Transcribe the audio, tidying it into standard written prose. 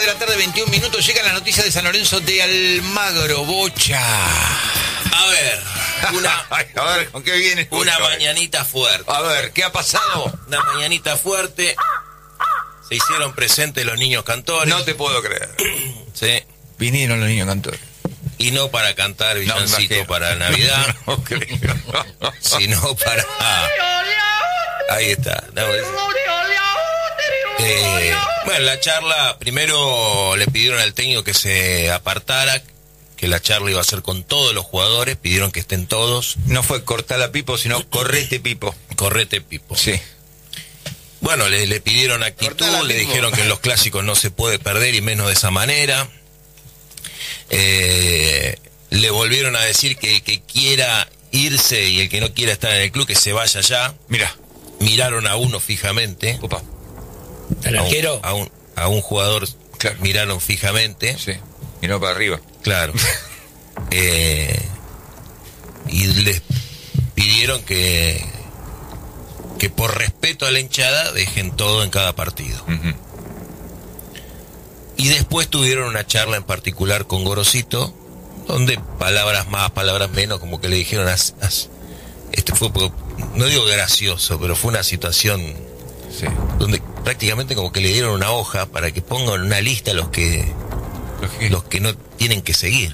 la tarde, 21 minutos. Llega la noticia de San Lorenzo de Almagro, Bocha. A ver, a ver, ¿con qué viene? Una Bocha? mañanita fuerte. A ver, ¿qué ha pasado? Una mañanita fuerte. Se hicieron presentes los niños cantores. No te puedo creer. Sí. Vinieron los niños cantores. Y no para cantar villancico imagino. para Navidad, No creo. sino para... Ahí está. No, bueno, la charla, primero le pidieron al técnico que se apartara, que la charla iba a ser con todos los jugadores, pidieron que estén todos. No fue cortar a Pipo, sino correte Pipo. Correte Pipo. Sí. Bueno, le pidieron actitud, Cortala, le Pipo. dijeron que en los clásicos no se puede perder y menos de esa manera. Le volvieron a decir que el que quiera irse y el que no quiera estar en el club que se vaya ya. Mira. Miraron a uno fijamente. Opa. ¿Al arquero? A un jugador, Claro. miraron fijamente. Sí. Miró para arriba. Claro. Y les pidieron que por respeto a la hinchada dejen todo en cada partido. Uh-huh. Y después tuvieron una charla en particular con Gorosito, donde palabras más, palabras menos, como que le dijeron, este fue, no digo gracioso, pero fue una situación Sí. donde prácticamente como que le dieron una hoja para que pongan una lista los que no tienen que seguir.